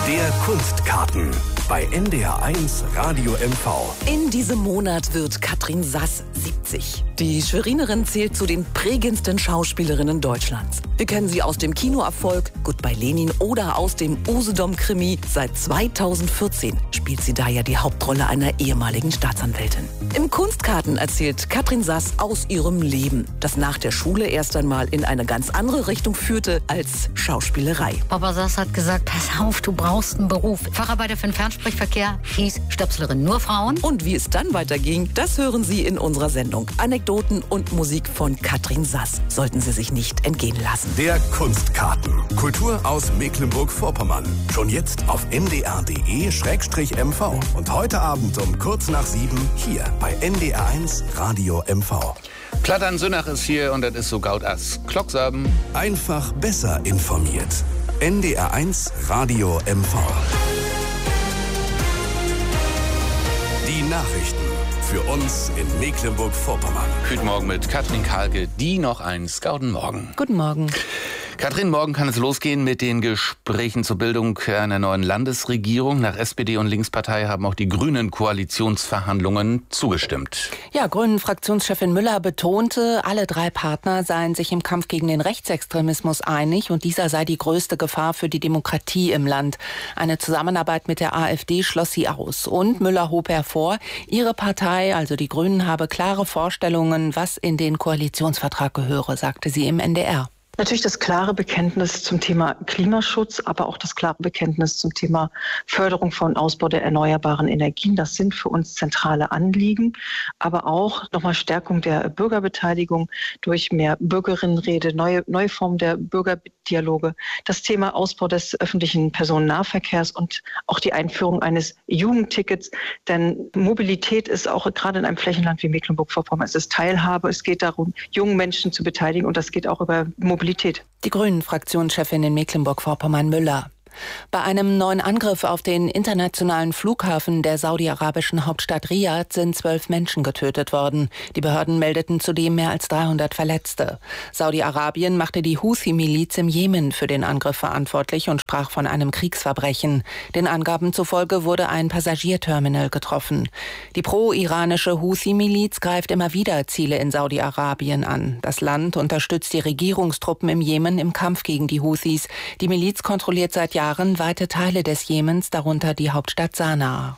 Der Kunstkarten bei NDR1 Radio MV. In diesem Monat wird Katrin Sass 70. Die Schwerinerin zählt zu den prägendsten Schauspielerinnen Deutschlands. Wir kennen sie aus dem Kinoerfolg Goodbye Lenin oder aus dem Usedom-Krimi. Seit 2014 spielt sie da ja die Hauptrolle einer ehemaligen Staatsanwältin. Im Kunstkarten erzählt Katrin Sass aus ihrem Leben, das nach der Schule erst einmal in eine ganz andere Richtung führte als Schauspielerei. Papa Sass hat gesagt, pass auf, du brauchst einen Beruf. Facharbeiter für den Fernsprechverkehr hieß Stöpslerin nur Frauen. Und wie es dann weiterging, das hören Sie in unserer Sendung. Anekdoten und Musik von Katrin Sass sollten Sie sich nicht entgehen lassen. Der Kunstkarten. Kultur aus Mecklenburg-Vorpommern. Schon jetzt auf ndr.de/mv. Und heute Abend um kurz nach 7 hier bei NDR1 Radio MV. Plattern Sünnach ist hier und das ist so gaut as Klocksaben. Einfach besser informiert. NDR1 Radio MV. Die Nachrichten für uns in Mecklenburg-Vorpommern. Guten Morgen mit Katrin Kahlke, die noch eins. Guten Morgen. Guten Morgen. Katrin, morgen kann es losgehen mit den Gesprächen zur Bildung einer neuen Landesregierung. Nach SPD und Linkspartei haben auch die Grünen Koalitionsverhandlungen zugestimmt. Ja, Grünen-Fraktionschefin Müller betonte, alle drei Partner seien sich im Kampf gegen den Rechtsextremismus einig und dieser sei die größte Gefahr für die Demokratie im Land. Eine Zusammenarbeit mit der AfD schloss sie aus. Und Müller hob hervor, ihre Partei, also die Grünen, habe klare Vorstellungen, was in den Koalitionsvertrag gehöre, sagte sie im NDR. Natürlich das klare Bekenntnis zum Thema Klimaschutz, aber auch das klare Bekenntnis zum Thema Förderung von Ausbau der erneuerbaren Energien. Das sind für uns zentrale Anliegen, aber auch nochmal Stärkung der Bürgerbeteiligung durch mehr Bürgerinnenrede, neue Formen der Bürgerdialoge, das Thema Ausbau des öffentlichen Personennahverkehrs und auch die Einführung eines Jugendtickets. Denn Mobilität ist auch gerade in einem Flächenland wie Mecklenburg-Vorpommern, es ist Teilhabe, es geht darum, jungen Menschen zu beteiligen und das geht auch über Mobilität. Die Grünen-Fraktionschefin in Mecklenburg-Vorpommern Müller. Bei einem neuen Angriff auf den internationalen Flughafen der saudi-arabischen Hauptstadt Riad sind 12 Menschen getötet worden. Die Behörden meldeten zudem mehr als 300 Verletzte. Saudi-Arabien machte die Houthi-Miliz im Jemen für den Angriff verantwortlich und sprach von einem Kriegsverbrechen. Den Angaben zufolge wurde ein Passagierterminal getroffen. Die pro-iranische Houthi-Miliz greift immer wieder Ziele in Saudi-Arabien an. Das Land unterstützt die Regierungstruppen im Jemen im Kampf gegen die Houthis. Die Miliz kontrolliert seit Jahren weite Teile des Jemens, darunter die Hauptstadt Sanaa.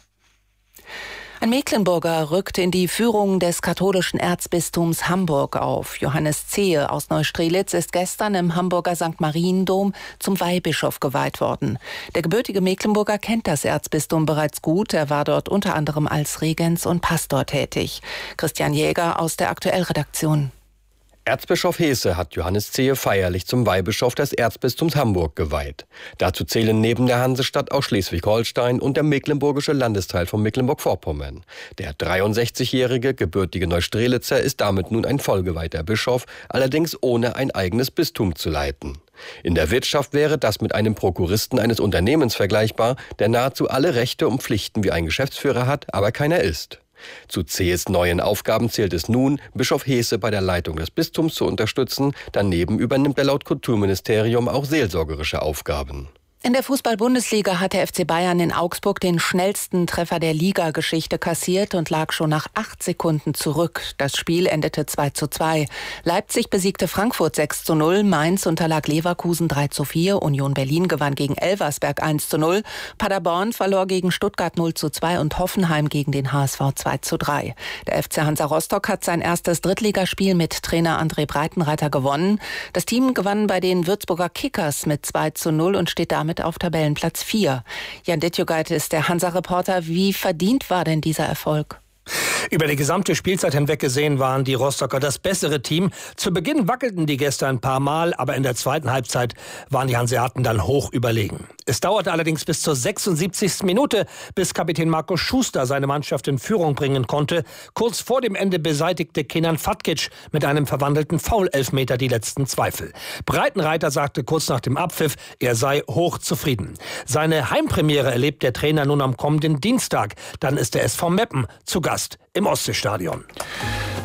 Ein Mecklenburger rückt in die Führung des katholischen Erzbistums Hamburg auf. Johannes Zehe aus Neustrelitz ist gestern im Hamburger St. Mariendom zum Weihbischof geweiht worden. Der gebürtige Mecklenburger kennt das Erzbistum bereits gut. Er war dort unter anderem als Regens und Pastor tätig. Christian Jäger aus der Aktuellredaktion. Erzbischof Heese hat Johannes Zehe feierlich zum Weihbischof des Erzbistums Hamburg geweiht. Dazu zählen neben der Hansestadt auch Schleswig-Holstein und der mecklenburgische Landesteil von Mecklenburg-Vorpommern. Der 63-jährige gebürtige Neustrelitzer ist damit nun ein vollgeweihter Bischof, allerdings ohne ein eigenes Bistum zu leiten. In der Wirtschaft wäre das mit einem Prokuristen eines Unternehmens vergleichbar, der nahezu alle Rechte und Pflichten wie ein Geschäftsführer hat, aber keiner ist. Zu Zehes neuen Aufgaben zählt es nun, Bischof Heese bei der Leitung des Bistums zu unterstützen. Daneben übernimmt er laut Kulturministerium auch seelsorgerische Aufgaben. In der Fußball-Bundesliga hat der FC Bayern in Augsburg den schnellsten Treffer der Liga-Geschichte kassiert und lag schon nach 8 Sekunden zurück. Das Spiel endete 2:2. Leipzig besiegte Frankfurt 6:0, Mainz unterlag Leverkusen 3:4, Union Berlin gewann gegen Elversberg 1:0, Paderborn verlor gegen Stuttgart 0:2 und Hoffenheim gegen den HSV 2:3. Der FC Hansa Rostock hat sein erstes Drittligaspiel mit Trainer André Breitenreiter gewonnen. Das Team gewann bei den Würzburger Kickers mit 2:0 und steht damit auf Tabellenplatz 4. Jan Dittjugait ist der Hansa-Reporter. Wie verdient war denn dieser Erfolg? Über die gesamte Spielzeit hinweg gesehen waren die Rostocker das bessere Team. Zu Beginn wackelten die Gäste ein paar Mal, aber in der zweiten Halbzeit waren die Hanseaten dann hoch überlegen. Es dauerte allerdings bis zur 76. Minute, bis Kapitän Marco Schuster seine Mannschaft in Führung bringen konnte. Kurz vor dem Ende beseitigte Kenan Fatkic mit einem verwandelten Foul-Elfmeter die letzten Zweifel. Breitenreiter sagte kurz nach dem Abpfiff, er sei hochzufrieden. Seine Heimpremiere erlebt der Trainer nun am kommenden Dienstag. Dann ist der SV Meppen zu Gast im Ostseestadion.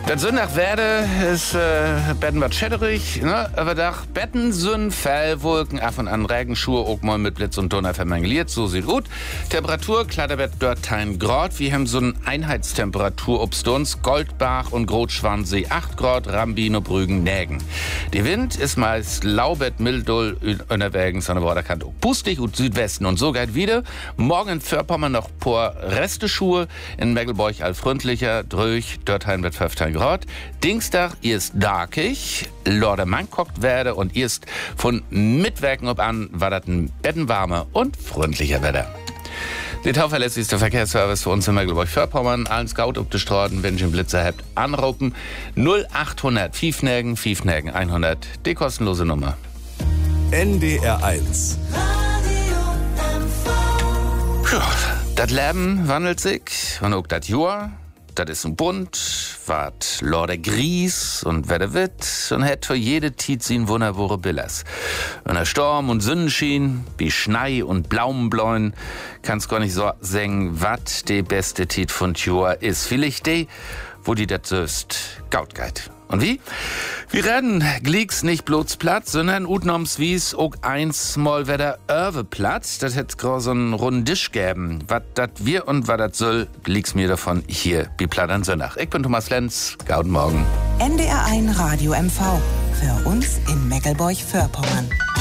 Das Sonntag werde ist Betten wat schädderig, ne? Aber Dach Betten sind Fellwolken, ab und an Regenschuhe, auch mal mit Blitz und Donner vermangeliert, so sieht gut. Temperatur, Kleiderbett dort 10 Grad, wir haben so eine Einheitstemperatur obstons, Goldbach und Grotschwansee 8 Grad, Rambino, Brügen, Nägen. Die Wind ist meist laubet, mildull, unterwegs an der Borderkante, pustig und Südwesten und so geht wieder. Morgen in Vorpommern noch paar Resteschuhe, in Meggelborg allfreundlicher, dröch, dort wird 15 Grad. Dienstag ist darkig, Lorde Mangkocht werde und erst von Mittwerken ob an war das ein bettenwarmer und freundlicher Wetter. Der tauverlässigste Verkehrsservice für uns in Mecklenburg-Vorpommern. Allen Scout auf die Straßen, wenn ihr einen Blitzer habt, anrufen. 0800 Fiefnägen 100. Die kostenlose Nummer. NDR1. Ja, das Leben wandelt sich und auch das Jahr. Das ist ein Bund, wat Lorde Gries und wer der Witt und hätt für jede Tiet sin wunderbare Billers. Wenn der Sturm und Sonnenschien, wie Schnei und Blaumenbläuen, kann's gar nicht so sagen, wat de beste Tiet von Tjur ist. Vielleicht de, wo die dat söst, gautgeit. Und wie? Wir reden Glicks nicht bloß Platz, sondern utnomswies auch eins mal wieder Platz. Das hätt grau so einen runden Tisch gäben. Wat dat wir und wat dat soll, Glicks mir davon hier, wie Platt an Sonntag. Ich bin Thomas Lenz, guten Morgen. NDR1 Radio MV. Für uns in Meckelborch-Vorpommern.